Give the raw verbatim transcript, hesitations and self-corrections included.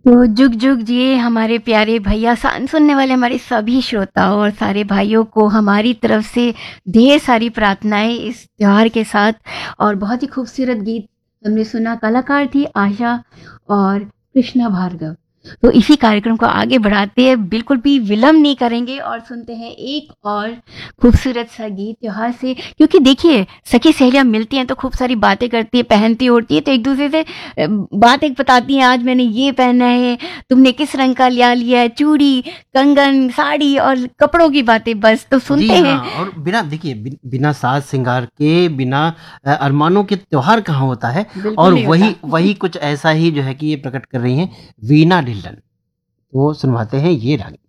तो जुग जुग जिए हमारे प्यारे भैया, सान सुनने वाले हमारे सभी श्रोताओं और सारे भाइयों को हमारी तरफ से ढेर सारी प्रार्थनाएं इस त्योहार के साथ। और बहुत ही खूबसूरत गीत हमने सुना, कलाकार थी आशा और कृष्णा भार्गव। तो इसी कार्यक्रम को आगे बढ़ाते हैं, बिल्कुल भी विलंब नहीं करेंगे और सुनते हैं एक और खूबसूरत सा गीत त्योहार से। क्योंकि देखिए, सखी सहेलियां मिलती हैं तो खूब सारी बातें करती है, पहनती ओढ़ती है, तो एक दूसरे से अ, बातें बताती हैं, आज मैंने ये पहना है, तुमने किस रंग का लिया लिया है, चूड़ी, कंगन, साड़ी और कपड़ों की बातें, बस तो जी सुनते हाँ, हैं। और बिना देखिए बिन, बिना साज श्रृंगार के, बिना अ, अरमानों के त्योहार कहाँ होता है। बिल्कुल और नहीं होता। वही वही कुछ ऐसा ही जो है कि ये प्रकट कर रही हैं वीना ढिल्लन। वो सुनवाते हैं ये राग।